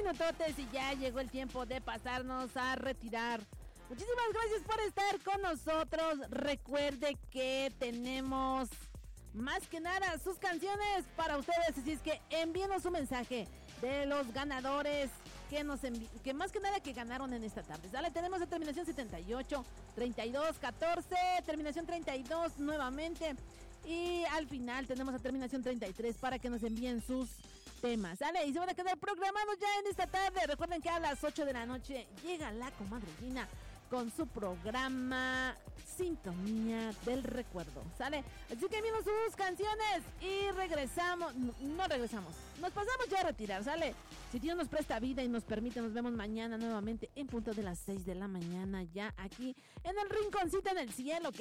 minutotes y ya llegó el tiempo de pasarnos a retirar. Muchísimas gracias por estar con nosotros. Recuerde que tenemos más que nada sus canciones para ustedes, así es que envíenos un mensaje de los ganadores que más que nada que ganaron en esta tarde. ¿Sale? Tenemos la terminación 78, 32, 14, terminación 32 nuevamente. Y al final tenemos la terminación 33 para que nos envíen sus temas. ¿Sale? Y se van a quedar programados ya en esta tarde. Recuerden que a las 8 de la noche llega la comadre Gina con su programa Sintonía del Recuerdo. ¿Sale? Así que envíenos sus canciones y regresamos. No regresamos. Nos pasamos ya a retirar. ¿Sale? Si Dios nos presta vida y nos permite, nos vemos mañana nuevamente en punto de las 6 de la mañana ya aquí en el Rinconcito en el Cielo.